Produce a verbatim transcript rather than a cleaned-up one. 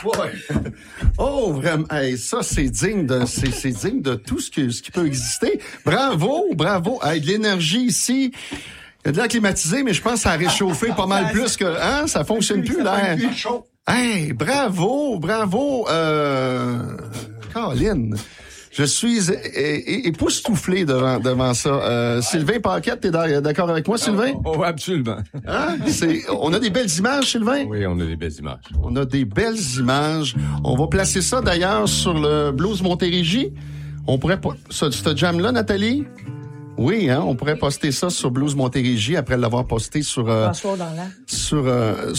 Ouais. Oh, vraiment. Hey, ça, c'est digne de, c'est, c'est digne de tout ce qui, ce qui peut exister. Bravo, bravo. Hey, de l'énergie ici. Il y a de l'air climatisé, mais je pense que ça a réchauffé pas mal plus que, hein, ça fonctionne plus, l'air. Hey, bravo, bravo, euh, Caroline. Je suis é- é- époustouflé devant, devant ça. Euh, Sylvain Paquette, t'es d'accord avec moi, Sylvain? Oh, absolument. Hein? C'est, on a des belles images, Sylvain? Oui, on a des belles images. On a des belles images. On va placer ça, d'ailleurs, sur le Blues Montérégie. On pourrait pas, ce, ce jam-là, Nathalie? Oui, hein, on pourrait poster ça sur Blues Montérégie après l'avoir posté sur, euh, François dans l'air. sur, euh,